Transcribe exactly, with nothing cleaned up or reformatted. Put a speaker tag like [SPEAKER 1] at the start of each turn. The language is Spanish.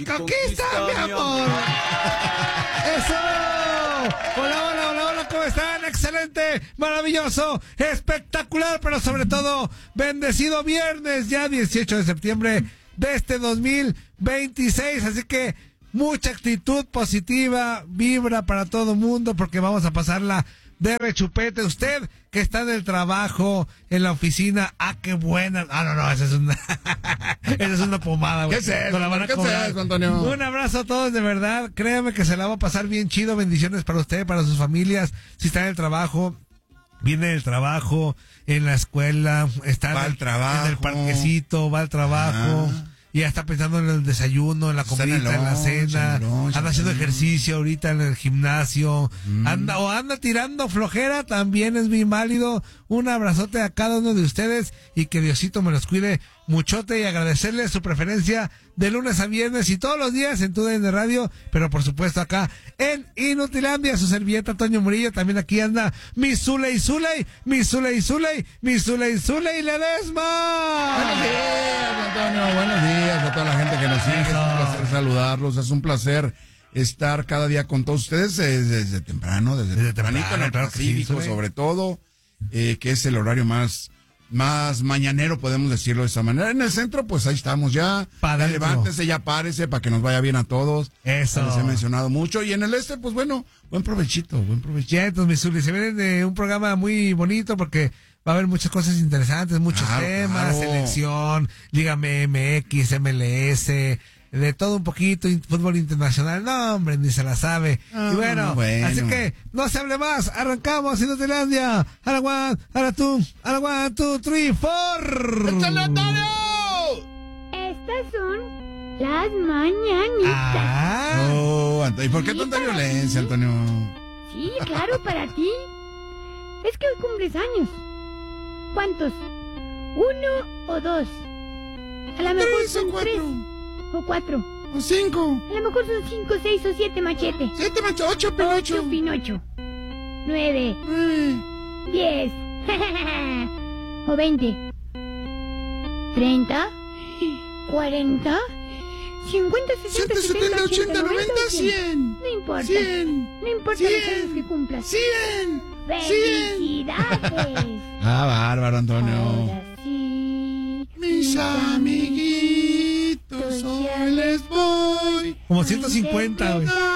[SPEAKER 1] y conquista, mi amor. ¡Eso! Hola, hola, hola, hola, ¿cómo están? Excelente, maravilloso, espectacular, pero sobre todo, bendecido viernes, ya dieciocho de septiembre de este dos mil veintiséis, así que mucha actitud positiva, vibra para todo mundo, porque vamos a pasarla de rechupete. Usted que está en el trabajo, en la oficina, ah, qué buena. Ah, no, no, esa es una, esa es una pomada, güey.
[SPEAKER 2] ¿Qué es eso?
[SPEAKER 1] No la van a
[SPEAKER 2] ¿Qué es
[SPEAKER 1] cobrar.
[SPEAKER 2] eso, Antonio?
[SPEAKER 1] Un abrazo a todos, de verdad. Créame que se la va a pasar bien chido. Bendiciones para usted, para sus familias. Si está en el trabajo, viene del trabajo, en la escuela, está
[SPEAKER 2] Va
[SPEAKER 1] en,
[SPEAKER 2] al
[SPEAKER 1] el,
[SPEAKER 2] trabajo.
[SPEAKER 1] en el parquecito, va al trabajo.
[SPEAKER 2] Ah.
[SPEAKER 1] Y ya está pensando en el desayuno, en la
[SPEAKER 2] Está en
[SPEAKER 1] comida,
[SPEAKER 2] el
[SPEAKER 1] en la
[SPEAKER 2] lunch,
[SPEAKER 1] cena,
[SPEAKER 2] en el lunch,
[SPEAKER 1] anda haciendo
[SPEAKER 2] en el-
[SPEAKER 1] ejercicio ahorita en el gimnasio,
[SPEAKER 2] Mm.
[SPEAKER 1] anda o anda tirando flojera, también es bien válido. Un abrazote a cada uno de ustedes y que Diosito me los cuide muchote, y agradecerles su preferencia de lunes a viernes y todos los días en tu D N Radio, pero por supuesto acá en Inutilandia, su servilleta Toño Murillo. También aquí anda mi Zuley Zuley, mi Zuley Zuley, mi Zuley Zuley Ledesma.
[SPEAKER 2] Buenos días, Antonio. Buenos días a toda la gente que nos sigue. Es un placer saludarlos. Es un placer estar cada día con todos ustedes desde, desde temprano, desde,
[SPEAKER 1] Desde
[SPEAKER 2] tempranito,
[SPEAKER 1] temprano,
[SPEAKER 2] en el
[SPEAKER 1] claro que sí,
[SPEAKER 2] Pacífico,
[SPEAKER 1] Zuley.
[SPEAKER 2] sobre todo, eh, que es el horario más más mañanero, podemos decirlo de esa manera. En el centro, pues ahí estamos ya.
[SPEAKER 1] Pa'
[SPEAKER 2] Ya
[SPEAKER 1] dentro.
[SPEAKER 2] levántese, ya párese para que nos vaya bien a todos.
[SPEAKER 1] Eso.
[SPEAKER 2] Les he mencionado mucho. Y en el este, pues bueno, buen provechito, buen provechito.
[SPEAKER 1] Ya, entonces, mi Zuli, se viene de un programa muy bonito porque va a haber muchas cosas interesantes, muchos
[SPEAKER 2] Claro,
[SPEAKER 1] temas,
[SPEAKER 2] claro.
[SPEAKER 1] selección, Liga M X, M L S, de todo un poquito, in- fútbol internacional. No, hombre, ni se la sabe.
[SPEAKER 2] Ah,
[SPEAKER 1] y bueno,
[SPEAKER 2] bueno.
[SPEAKER 1] así que no se hable más, arrancamos Inutilandia. A la one, a la two, a la one, two, three, four.
[SPEAKER 2] ¡Échale, Antonio!
[SPEAKER 3] Estas son las mañanitas.
[SPEAKER 1] Ah,
[SPEAKER 2] Oh, Antonio, ¿y por qué
[SPEAKER 3] Sí,
[SPEAKER 2] tanta
[SPEAKER 3] para
[SPEAKER 2] violencia,
[SPEAKER 3] mí.
[SPEAKER 2] Antonio?
[SPEAKER 3] Sí, claro, para ti. Es que hoy cumples años. ¿Cuántos? ¿Uno o dos? A lo mejor
[SPEAKER 2] Tres o
[SPEAKER 3] son
[SPEAKER 2] cuatro.
[SPEAKER 3] tres o cuatro.
[SPEAKER 2] O cinco.
[SPEAKER 3] A lo mejor son cinco, seis o siete, machete.
[SPEAKER 2] Siete, macho, ocho,
[SPEAKER 3] Ocho,
[SPEAKER 2] pinocho.
[SPEAKER 3] Pinocho. Nueve,
[SPEAKER 2] Eh,
[SPEAKER 3] diez. O veinte. Treinta. Cuarenta. Cincuenta, sesenta, setenta, ochenta, noventa, cien. No importa.
[SPEAKER 2] Cien.
[SPEAKER 3] No importa
[SPEAKER 2] Cien.
[SPEAKER 3] los años que cumplas.
[SPEAKER 2] Cien.
[SPEAKER 3] ¡Felicidades!
[SPEAKER 2] Ah, bárbaro, Antonio.
[SPEAKER 3] Ahora sí.
[SPEAKER 2] Mis amiguitos, hoy les voy.
[SPEAKER 1] como ciento cincuenta, güey.